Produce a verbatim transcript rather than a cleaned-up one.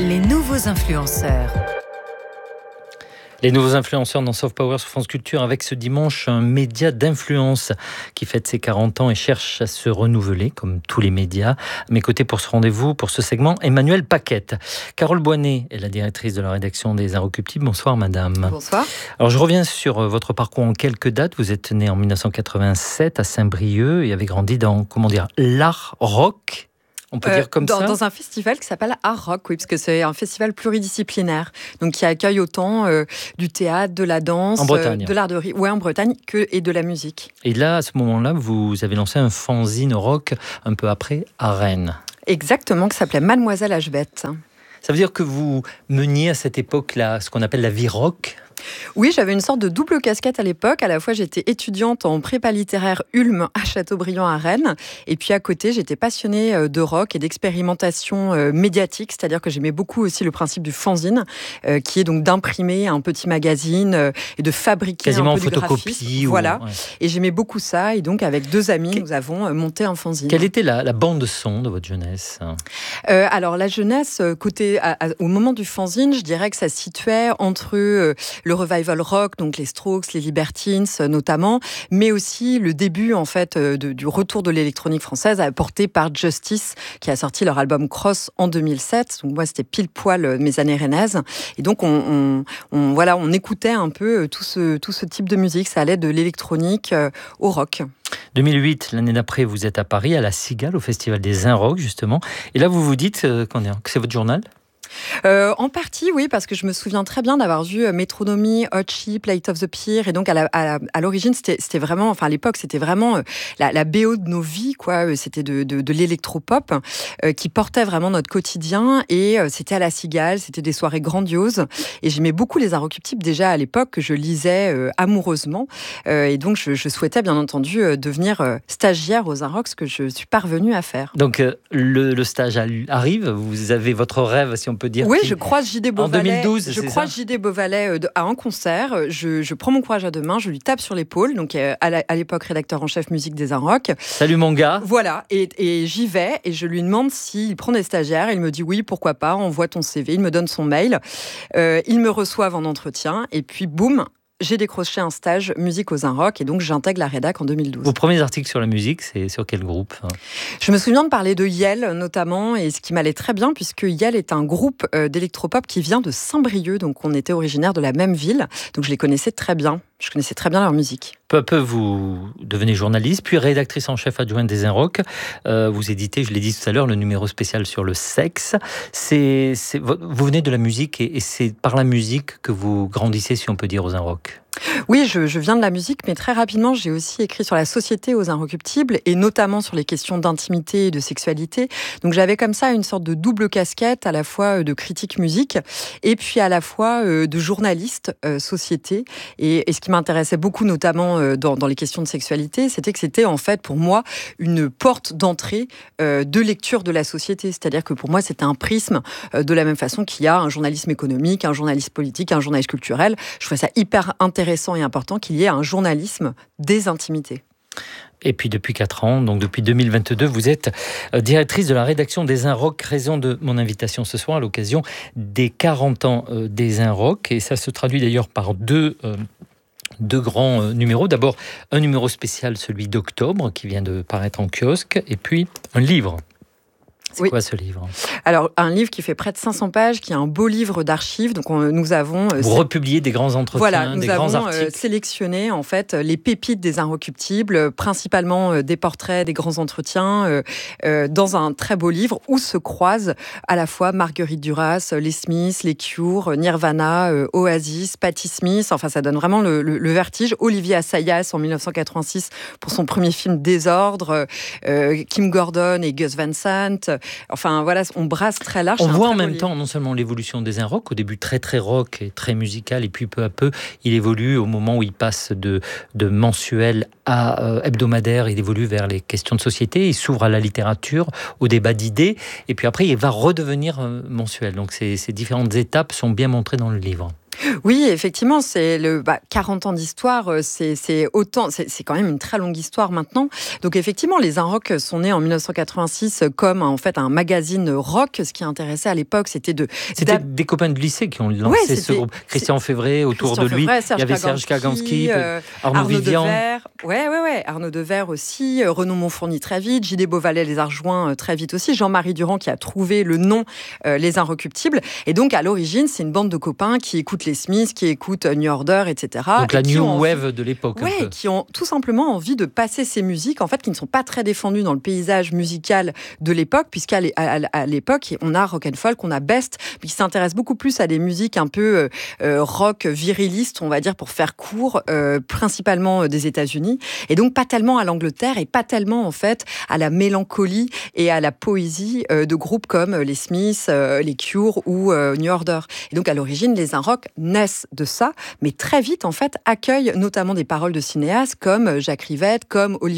Les nouveaux influenceurs. Les nouveaux influenceurs dans Soft Power sur France Culture avec ce dimanche un média d'influence qui fête ses quarante ans et cherche à se renouveler comme tous les médias. À mes côtés pour ce rendez-vous, pour ce segment, Emmanuelle Paquette. Carole Boinet est la directrice de la rédaction des Inrecuptibles. Bonsoir madame. Bonsoir. Alors je reviens sur votre parcours en quelques dates. Vous êtes née en dix-neuf cent quatre-vingt-sept à Saint-Brieuc et avez grandi dans, comment dire, l'art rock. On peut euh, dire comme dans, ça dans un festival qui s'appelle Art Rock, oui, parce que c'est un festival pluridisciplinaire, donc qui accueille autant euh, du théâtre, de la danse, en Bretagne. Euh, de l'art de rire, ouais, en Bretagne, que et de la musique. Et là, à ce moment-là, vous avez lancé un fanzine rock un peu après à Rennes. Exactement, qui s'appelait Mademoiselle Hachebette. Ça veut dire que vous meniez à cette époque-là ce qu'on appelle la vie rock ? Oui, j'avais une sorte de double casquette à l'époque. À la fois, j'étais étudiante en prépa littéraire Ulm à Châteaubriand à Rennes. Et puis à côté, j'étais passionnée de rock et d'expérimentation médiatique. C'est-à-dire que j'aimais beaucoup aussi le principe du fanzine, euh, qui est donc d'imprimer un petit magazine euh, et de fabriquer quasiment un peu en photocopie. du graphisme. Voilà. Ou... Ouais. Et j'aimais beaucoup ça. Et donc, avec deux amis, que... nous avons monté un fanzine. Quelle était la, la bande son de votre jeunesse ? euh, Alors, la jeunesse, côté, à, à, au moment du fanzine, je dirais que ça se situait entre... Euh, le revival rock, donc les Strokes, les Libertines notamment, mais aussi le début en fait de, du retour de l'électronique française apporté par Justice, qui a sorti leur album Cross en deux mille sept. Donc moi, c'était pile poil mes années rennaises. Et donc on, on, on voilà, on écoutait un peu tout ce tout ce type de musique. Ça allait de l'électronique au rock. deux mille huit, l'année d'après, vous êtes à Paris, à la Cigale, au Festival des Inrocks, justement. Et là, vous vous dites euh, que c'est votre journal ? Euh, en partie, oui, parce que je me souviens très bien d'avoir vu Métronomie, Hot Chip, Light of the Pier, et donc à, la, à, à l'origine, c'était, c'était vraiment, enfin à l'époque, c'était vraiment la, la B O de nos vies, quoi. C'était de, de, de l'électropop euh, qui portait vraiment notre quotidien, et euh, c'était à la Cigale, c'était des soirées grandioses, et j'aimais beaucoup les Inrecuptibles déjà à l'époque que je lisais euh, amoureusement, euh, et donc je, je souhaitais bien entendu euh, devenir euh, stagiaire aux Inrocks, ce que je suis parvenue à faire. Donc euh, le, le stage arrive, vous avez votre rêve, si on peut dire. Oui, je croise J D Beauvalet. En deux mille douze, je c'est croise ça J D Beauvalet à un concert. Je, je prends mon courage à deux mains, je lui tape sur l'épaule. Donc à, la, à l'époque rédacteur en chef musique des Inrocks. Salut mon gars. Voilà, et, et j'y vais et je lui demande s'il prend des stagiaires. Il me dit oui, pourquoi pas. Envoie ton C V. Il me donne son mail. Euh, ils me reçoivent en entretien et puis boum. J'ai décroché un stage musique aux Inrocks et donc j'intègre la rédac en deux mille douze. Vos premiers articles sur la musique, c'est sur quel groupe ? Je me souviens de parler de Yel notamment, et ce qui m'allait très bien puisque Yel est un groupe d'électropop qui vient de Saint-Brieuc, donc on était originaire de la même ville, donc je les connaissais très bien. Je connaissais très bien leur musique. Peu à peu, vous devenez journaliste, puis rédactrice en chef adjointe des Inrocks. Euh, vous éditez, je l'ai dit tout à l'heure, le numéro spécial sur le sexe. C'est, c'est, vous venez de la musique et, et c'est par la musique que vous grandissez, si on peut dire, aux Inrocks. Oui, je, je viens de la musique, mais très rapidement, j'ai aussi écrit sur la société aux Inrecuptibles et notamment sur les questions d'intimité et de sexualité. Donc j'avais comme ça une sorte de double casquette, à la fois de critique musique et puis à la fois de journaliste euh, société. Et, et ce qui m'intéressait beaucoup, notamment euh, dans, dans les questions de sexualité, c'était que c'était en fait pour moi une porte d'entrée euh, de lecture de la société. C'est-à-dire que pour moi, c'était un prisme euh, de la même façon qu'il y a un journalisme économique, un journalisme politique, un journalisme culturel. Je trouvais ça hyper intéressant et important qu'il y ait un journalisme des intimités. Et puis depuis quatre ans, donc depuis deux mille vingt-deux, vous êtes directrice de la rédaction des Inrocks, raison de mon invitation ce soir à l'occasion des quarante ans des Inrocks. Et ça se traduit d'ailleurs par deux... Euh, Deux grands euh, numéros. D'abord, un numéro spécial, celui d'octobre, qui vient de paraître en kiosque, et puis un livre. C'est oui. Quoi ce livre ? Alors, un livre qui fait près de cinq cents pages, qui est un beau livre d'archives. Donc, on, nous avons... Vous c'est... republiez des grands entretiens, voilà, des grands articles. Nous avons euh, sélectionné, en fait, les pépites des Inrecuptibles, principalement euh, des portraits, des grands entretiens, euh, euh, dans un très beau livre où se croisent à la fois Marguerite Duras, les Smiths, les Cure, Nirvana, euh, Oasis, Patti Smith. Enfin, ça donne vraiment le, le, le vertige. Olivier Assayas, en dix-neuf cent quatre-vingt-six, pour son premier film Désordre. Euh, Kim Gordon et Gus Van Sant. Enfin, voilà, on brasse très large. On voit en même temps non seulement l'évolution des Inrocks, au début très très rock et très musical, et puis peu à peu, il évolue au moment où il passe de, de mensuel à euh, hebdomadaire, il évolue vers les questions de société, il s'ouvre à la littérature, au débat d'idées, et puis après, il va redevenir euh, mensuel. Donc ces, ces différentes étapes sont bien montrées dans le livre. Oui, effectivement, c'est le bah, quarante ans d'histoire, c'est, c'est autant, c'est, c'est quand même une très longue histoire maintenant. Donc effectivement, les Inrocks sont nés en dix-neuf cent quatre-vingt-six comme en fait un magazine rock. Ce qui intéressait à l'époque, c'était de c'était des copains de lycée qui ont lancé ouais, ce groupe. Christian Févret, autour Christian de lui, Févret, il y avait Serge Kaganski, euh, Arnaud, Arnaud Vivian. Devers, ouais, ouais, ouais, Arnaud Devers aussi, euh, Renaud Montfourny très vite, J D Beauvalet les a rejoints euh, très vite aussi, Jean-Marie Durand qui a trouvé le nom euh, Les Inrecuptibles. Et donc à l'origine, c'est une bande de copains qui écoutent les Smiths, qui écoutent New Order, et cetera. Donc la new wave envie... de l'époque. Ouais, qui ont tout simplement envie de passer ces musiques, en fait, qui ne sont pas très défendues dans le paysage musical de l'époque, puisqu'à l'époque, on a rock and folk, on a best, qui s'intéresse beaucoup plus à des musiques un peu euh, rock viriliste, on va dire, pour faire court, euh, principalement des États-Unis, et donc pas tellement à l'Angleterre, et pas tellement, en fait, à la mélancolie et à la poésie euh, de groupes comme les Smiths, euh, les Cure ou euh, New Order. Et donc, à l'origine, les Inrocks naissent de ça, mais très vite, en fait, accueillent notamment des paroles de cinéastes comme Jacques Rivette, comme Olivier